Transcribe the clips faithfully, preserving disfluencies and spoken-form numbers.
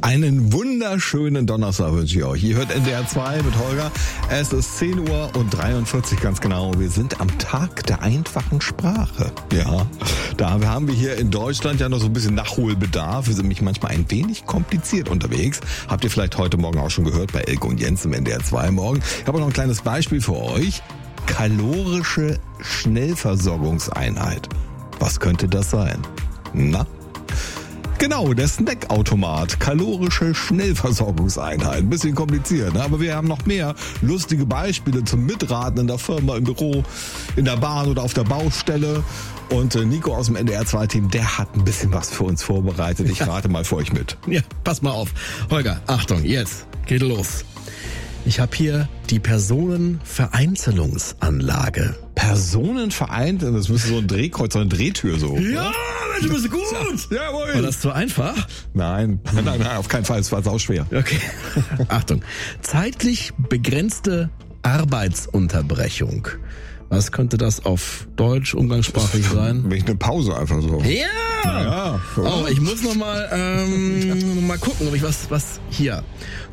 Einen wunderschönen Donnerstag wünsche ich euch. Ihr hört N D R zwei mit Holger. Es ist zehn Uhr und dreiundvierzig ganz genau. Wir sind am Tag der einfachen Sprache. Ja, da haben wir hier in Deutschland ja noch so ein bisschen Nachholbedarf. Wir sind nämlich manchmal ein wenig kompliziert unterwegs. Habt ihr vielleicht heute Morgen auch schon gehört bei Elke und Jens im N D R zwei morgen. Ich habe noch ein kleines Beispiel für euch. Kalorische Schnellversorgungseinheit. Was könnte das sein? Na? Genau, der Snackautomat, kalorische Schnellversorgungseinheit. Ein bisschen kompliziert, ne? Aber wir haben noch mehr lustige Beispiele zum Mitraten in der Firma, im Büro, in der Bahn oder auf der Baustelle. Und Nico aus dem N D R zwei Team, der hat ein bisschen was für uns vorbereitet. Ich rate mal für euch mit. Ja, pass mal auf. Holger, Achtung, jetzt geht los. Ich habe hier die Personenvereinzelungsanlage. Personenvereint? Das müsste so ein Drehkreuz, so eine Drehtür so. Ja, Mensch, du bist gut. Jawohl. War das zu einfach? Nein, nein, nein, auf keinen Fall. Es war sau schwer. Okay. Achtung. Zeitlich begrenzte Arbeitsunterbrechung. Was könnte das auf Deutsch, umgangssprachlich sein? Wenn ich eine Pause einfach so. Ja! Ja. Oh, ich muss noch mal, ähm, noch mal gucken, ob ich was, was hier.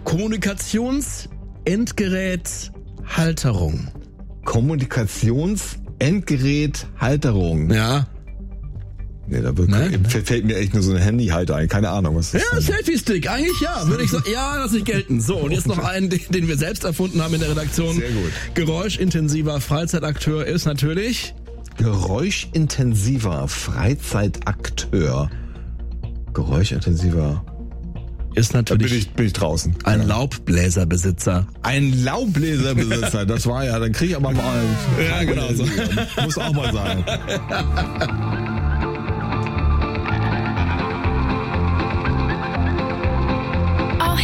Kommunikationsendgeräthalterung. Kommunikationsendgeräthalterung. Ja. Nee, da wird, Nein, fällt mir echt nur so ein Handyhalter ein. Keine Ahnung, was das ist. Ja, Selfie-Stick, eigentlich ja. Würde ich sagen, ja, lass ich gelten. So, und jetzt noch einen, den, den wir selbst erfunden haben in der Redaktion. Sehr gut. Geräuschintensiver Freizeitakteur ist natürlich... Geräuschintensiver Freizeitakteur. Geräuschintensiver... Ist Da natürlich bin ich, bin ich draußen. ein Ja. Laubbläserbesitzer. Ein Laubbläserbesitzer, das war ja, dann krieg ich aber mal... Ja, genau so. Muss auch mal sein.